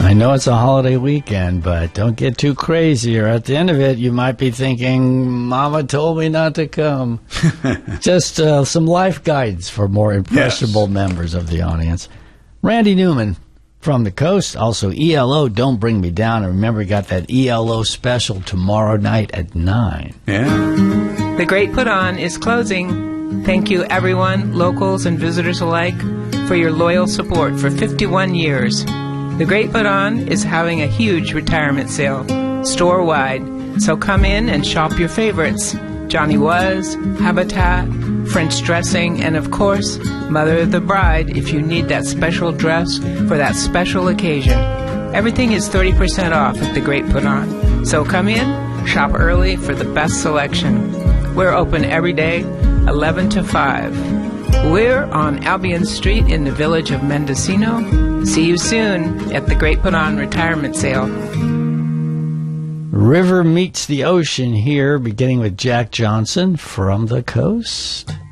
I know it's a holiday weekend, but don't get too crazy, or at the end of it, you might be thinking, Mama told me not to come. Just some life guides for more impressionable members of the audience. Randy Newman from the coast, also ELO, Don't Bring Me Down. And remember, we got that ELO special tomorrow night at 9. Yeah. The Great Put On is closing. Thank you, everyone, locals and visitors alike, for your loyal support for 51 years. The Great Put On is having a huge retirement sale, store-wide. So come in and shop your favorites. Johnny Was, Habitat, French dressing, and of course, Mother of the Bride if you need that special dress for that special occasion. Everything is 30% off at The Great Put On. So come in, shop early for the best selection. We're open every day, 11 to 5. We're on Albion Street in the village of Mendocino. See you soon at the Great Put On Retirement Sale. River meets the ocean here, beginning with Jack Johnson from the coast.